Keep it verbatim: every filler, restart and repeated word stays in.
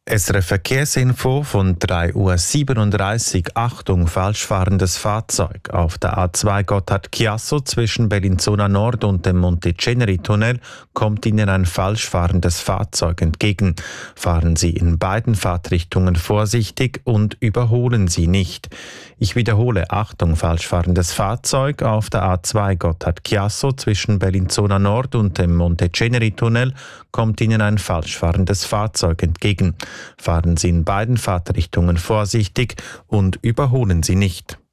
S R F Verkehrsinfo von drei Uhr siebenunddreißig. Achtung, falsch fahrendes Fahrzeug. Auf der A zwei Gotthard-Chiasso zwischen Bellinzona Nord und dem Monteceneri-Tunnel kommt Ihnen ein falsch fahrendes Fahrzeug entgegen. Fahren Sie in beiden Fahrtrichtungen vorsichtig und überholen Sie nicht. Ich wiederhole, Achtung, falsch fahrendes Fahrzeug. Auf der A zwei Gotthard-Chiasso zwischen Bellinzona Nord und dem Monteceneri-Tunnel kommt Ihnen ein falsch fahrendes Fahrzeug entgegen. Fahren Sie in beiden Fahrtrichtungen vorsichtig und überholen Sie nicht.